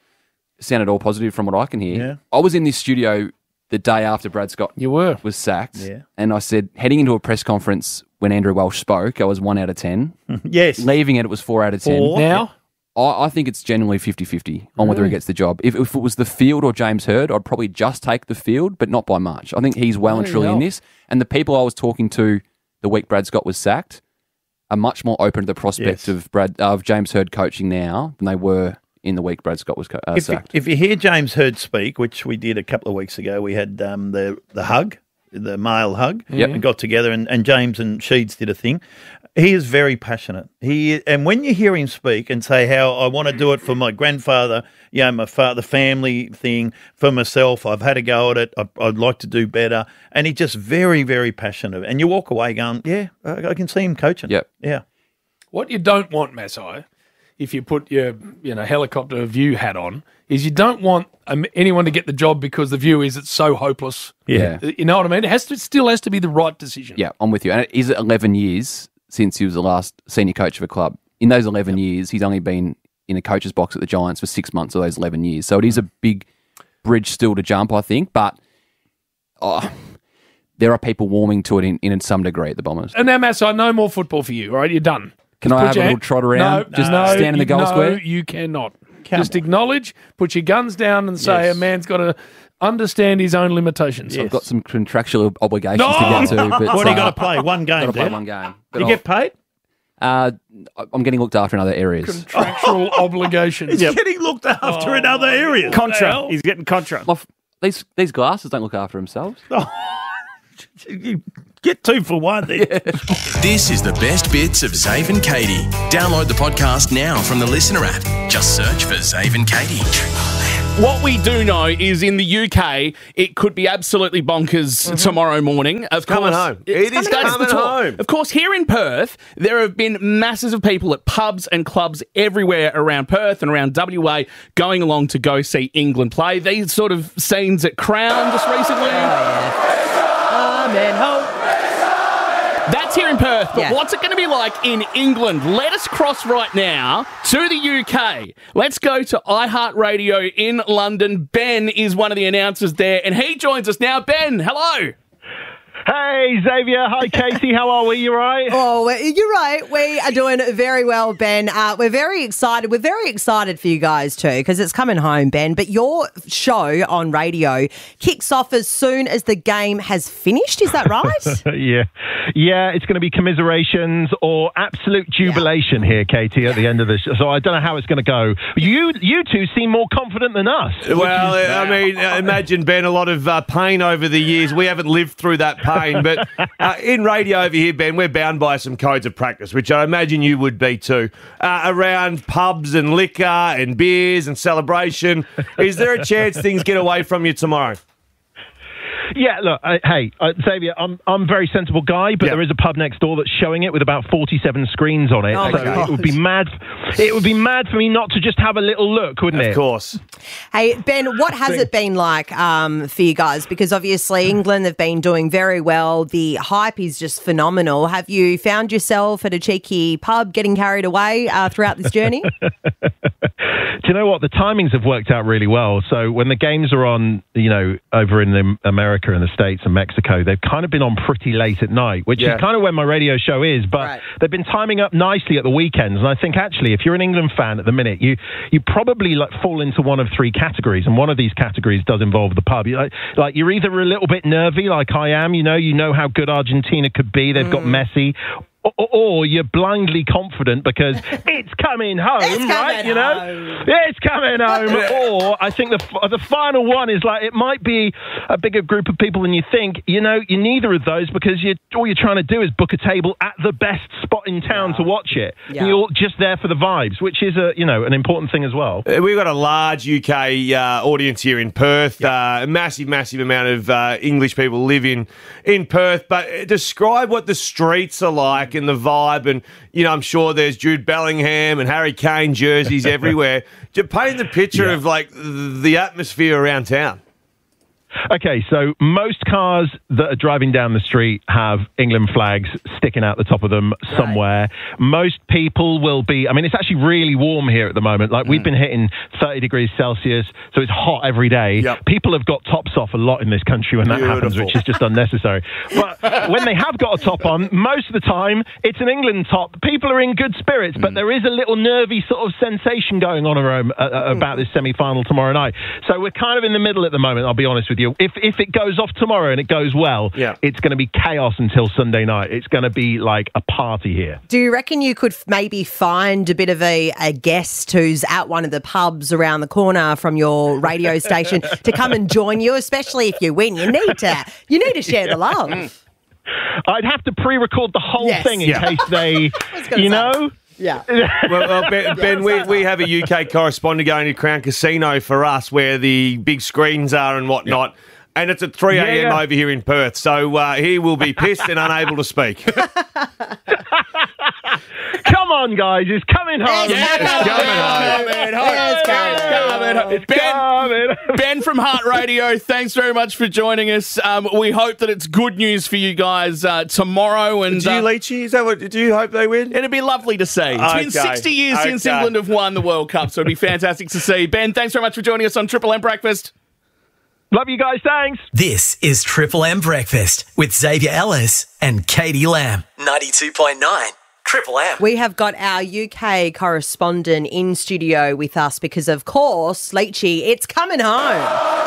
Sounded all positive from what I can hear. Yeah. I was in this studio the day after Brad Scott You were. was sacked. Yeah. And I said, heading into a press conference when Andrew Welsh spoke, I was 1 out of 10. Yes. Leaving it was 4 out of 10. Four. Now? I think it's generally 50-50 on whether he gets the job. If it was the field or James Hird, I'd probably just take the field, but not by much. I think he's well and truly in this. And the people I was talking to the week Brad Scott was sacked are much more open to the prospect of James Hird coaching now than they were in the week Brad Scott was sacked. If you hear James Hird speak, which we did a couple of weeks ago, we had the hug, the male hug, and got together, and James and Sheeds did a thing. He is very passionate. And when you hear him speak and say how I want to do it for my grandfather, my father, family thing, for myself, I've had a go at it, I'd like to do better, and he's just very, very passionate. And you walk away going, I can see him coaching. Yep. Yeah. What you don't want, Masai, if you put your helicopter view hat on, is you don't want anyone to get the job because the view is it's so hopeless. Yeah. You know what I mean? It still has to be the right decision. Yeah, I'm with you. And it is 11 years since he was the last senior coach of a club. In those 11 years, he's only been in a coach's box at the Giants for 6 months of those 11 years. So it is a big bridge still to jump, I think. But there are people warming to it in some degree at the Bombers. And now, Massa, no more football for you, all right? You're done. Can I have a little trot around? Stand in the goal square? No, you cannot. Just acknowledge, put your guns down and say a man's got to understand his own limitations. I've got some contractual obligations to get to. But, what do you got to play? One game, got to play Dan? one game. You get paid? I'm getting looked after in other areas. Contractual obligations. He's getting looked after in other areas. Contra. He's getting contra. Well, these glasses don't look after themselves. You get 2 for 1 then. This is the best bits of Zave and Katie. Download the podcast now from the Listener app. Just search for Zave and Katie. What we do know is in the UK, it could be absolutely bonkers tomorrow morning. Of course, coming home. It is coming home. Of course, here in Perth, there have been masses of people at pubs and clubs everywhere around Perth and around WA going along to go see England play. These sort of scenes at Crown just recently. Amen. Home. That's here in Perth, but what's it going to be like in England? Let us cross right now to the UK. Let's go to iHeartRadio in London. Ben is one of the announcers there, and he joins us now. Ben, hello. Hey, Xavier. Hi, Katie. How are we? You right? Oh, you're right. We are doing very well, Ben. We're very excited. We're very excited for you guys too because it's coming home, Ben. But your show on radio kicks off as soon as the game has finished. Is that right? Yeah. It's going to be commiserations or absolute jubilation here, Katie, at the end of this. So I don't know how it's going to go. You two seem more confident than us. Well, I mean, imagine, Ben, a lot of pain over the years. We haven't lived through that pain. But in radio over here, Ben, we're bound by some codes of practice, which I imagine you would be too, around pubs and liquor and beers and celebration. Is there a chance things get away from you tomorrow? Yeah, look, Xavier, I'm a very sensible guy, but there is a pub next door that's showing it with about 47 screens on it. Oh, so it would be mad. It would be mad for me not to just have a little look, wouldn't it? Of course. Hey, Ben, what has it been like for you guys? Because obviously England have been doing very well. The hype is just phenomenal. Have you found yourself at a cheeky pub getting carried away throughout this journey? Do you know what? The timings have worked out really well. So when the games are on, over in America and the States and Mexico, they've kind of been on pretty late at night, which is kind of where my radio show is. But they've been timing up nicely at the weekends. And I think actually, if you're an England fan at the minute, you probably fall into one of 3 categories, and one of these categories does involve the pub. You're either a little bit nervy, like I am. You know how good Argentina could be. They've got Messi. Or you're blindly confident because it's coming home, right? It's coming home. Or I think the final one is like it might be a bigger group of people than you think. You're neither of those because all you're trying to do is book a table at the best spot in town to watch it. Yeah. You're just there for the vibes, which is an important thing as well. We've got a large UK audience here in Perth. A massive amount of English people live in Perth. But describe what the streets are like and the vibe, and I'm sure there's Jude Bellingham and Harry Kane jerseys everywhere. To paint the picture of like the atmosphere around town. Okay, so most cars that are driving down the street have England flags sticking out the top of them somewhere. Most people will be, it's actually really warm here at the moment. Like we've been hitting 30 degrees Celsius, so it's hot every day. Yep. People have got tops off a lot in this country when that happens, which is just unnecessary. But when they have got a top on, most of the time, it's an England top. People are in good spirits, but there is a little nervy sort of sensation going on about this semi-final tomorrow night. So we're kind of in the middle at the moment, I'll be honest with you. If it goes off tomorrow and it goes well, it's going to be chaos until Sunday night. It's going to be like a party here. Do you reckon you could maybe find a bit of a guest who's at one of the pubs around the corner from your radio station to come and join you, especially if you win? You need to share the love. I'd have to pre-record the whole thing in case they, Yeah. Well, Ben, we have a UK correspondent going to Crown Casino for us where the big screens are and whatnot. Yeah. And it's at 3 a.m. over here in Perth. So he will be pissed and unable to speak. Come on, guys. It's coming home. Ben from Heart Radio, thanks very much for joining us. We hope that it's good news for you guys tomorrow. And do you, Leachy? Is that what? Do you hope they win? It'd be lovely to see. It's been 60 years since England have won the World Cup, so it'd be fantastic to see. Ben, thanks very much for joining us on Triple M Breakfast. Love you guys. Thanks. This is Triple M Breakfast with Xavier Ellis and Katie Lamb. 92.9 Triple M. We have got our UK correspondent in studio with us because, of course, Leachy, it's coming home.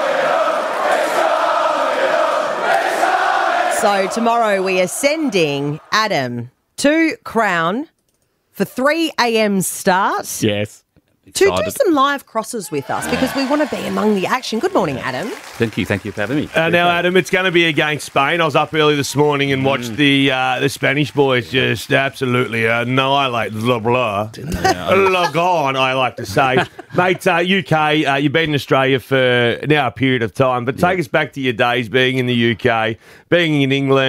So tomorrow we are sending Adam to Crown for 3 a.m. start. Yes. To do some live crosses with us because we want to be among the action. Good morning, Adam. Thank you for having me. Now, Adam, it's going to be against Spain. I was up early this morning and watched the Spanish boys just absolutely annihilate Lagon, I like to say. Mate, UK, you've been in Australia for now a period of time, but take us back to your days being in the UK, being in England.